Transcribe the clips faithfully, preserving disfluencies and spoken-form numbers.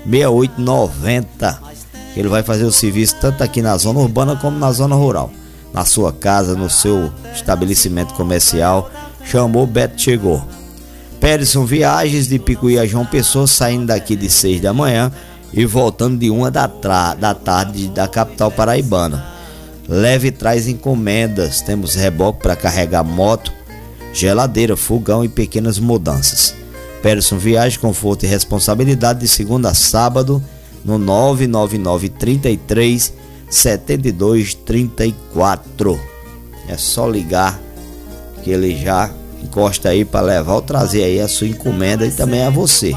seis oito nove zero. Ele vai fazer o serviço tanto aqui na zona urbana como na zona rural. Na sua casa, no seu estabelecimento comercial. Chamou, Beto chegou. Peterson Viagens de Picuí a João Pessoa, saindo daqui de seis da manhã e voltando de uma da, tra- da tarde da capital paraibana. Leve e traz encomendas. Temos reboque para carregar moto, geladeira, fogão e pequenas mudanças. Peterson Viagens, conforto e responsabilidade de segunda a sábado no nove nove nove, trinta e três, setenta e dois, trinta e quatro. É só ligar que ele já encosta aí para levar ou trazer aí a sua encomenda e também a você.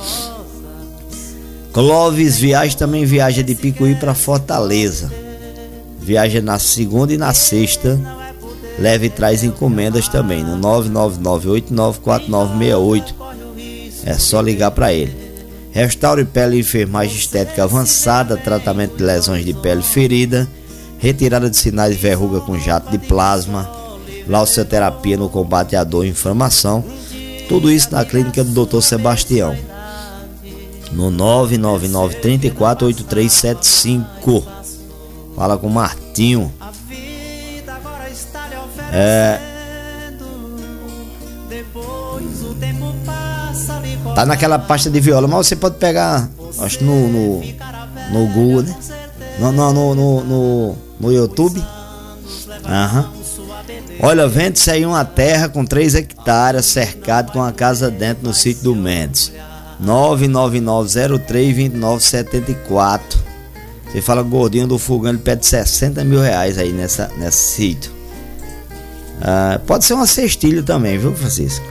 Clóvis Viagem também viaja de Picuí para Fortaleza. Viaja na segunda e na sexta. Leve e traz encomendas também no nove nove nove, oito nove quatro nove seis oito. É só ligar para ele. Restaure pele e enfermagem estética avançada, tratamento de lesões de pele ferida, retirada de sinais de verruga com jato de plasma, laucioterapia no combate à dor e inflamação. Tudo isso na clínica do doutor Sebastião. No nove nove nove, três quatro, oito três sete cinco. Fala com o Martinho. É... Tá naquela pasta de viola, mas você pode pegar, acho, no, no, no Google, né? No, no, no, no, no, no YouTube. Aham. Olha, vende-se aí uma terra com três hectares, cercado com a casa dentro no sítio do Mendes. nove nove nove, zero três, dois nove sete quatro. Você fala gordinho do fogão, ele pede sessenta mil reais aí nessa, nesse sítio. Ah, pode ser uma cestilha também, viu, Francisco?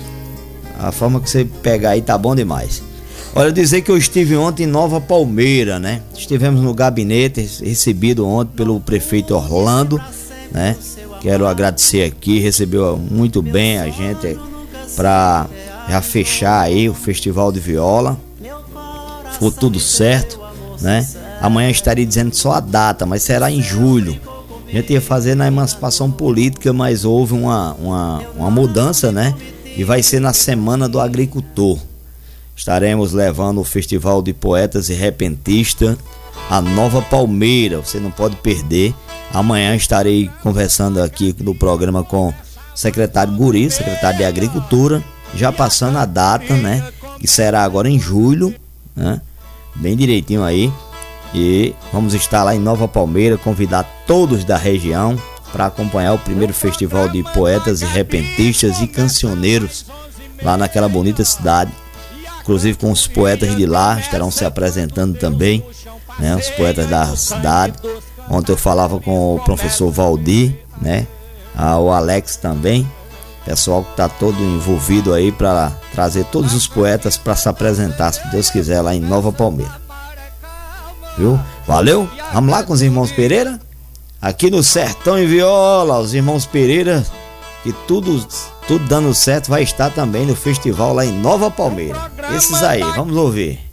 A forma que você pegar aí tá bom demais. Olha, dizer que eu estive ontem em Nova Palmeira, né? Estivemos no gabinete, recebido ontem pelo prefeito Orlando, né? Quero agradecer aqui, recebeu muito bem a gente para já fechar aí o Festival de Viola. Ficou tudo certo, né? Amanhã estaria dizendo só a data, mas será em julho. A gente ia fazer na emancipação política, mas houve uma, uma, uma mudança, né? E vai ser na Semana do Agricultor. Estaremos levando o Festival de Poetas e Repentistas a Nova Palmeira. Você não pode perder. Amanhã estarei conversando aqui no programa com o secretário Guri, secretário de Agricultura, já passando a data, né? Que será agora em julho, né? Bem direitinho aí. E vamos estar lá em Nova Palmeira, convidar todos da região para acompanhar o primeiro Festival de Poetas e Repentistas e Cancioneiros lá naquela bonita cidade. Inclusive com os poetas de lá estarão se apresentando também, né? Os poetas da cidade. Ontem eu falava com o professor Valdir, né? Ah, o Alex também. Pessoal que está todo envolvido aí para trazer todos os poetas para se apresentar, se Deus quiser, lá em Nova Palmeira. Viu? Valeu? Vamos lá com os irmãos Pereira? Aqui no Sertão em Viola, os irmãos Pereira, que tudo, tudo dando certo, vai estar também no festival lá em Nova Palmeira. Esses aí, vamos ouvir.